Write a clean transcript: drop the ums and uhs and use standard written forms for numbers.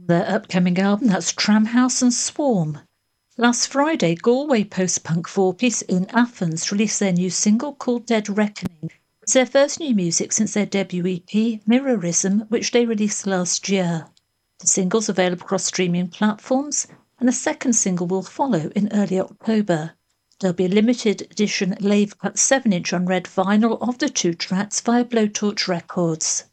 Their upcoming album, that's Tramhouse and Swarm. Last Friday, Galway post-punk four-piece In Athens released their new single called Dead Reckoning. It's their first new music since their debut EP, Mirrorism, which they released last year. The single's available across streaming platforms, and a second single will follow in early October. There'll be a limited edition Lave Cut 7-inch on red vinyl of the two tracks via Blowtorch Records.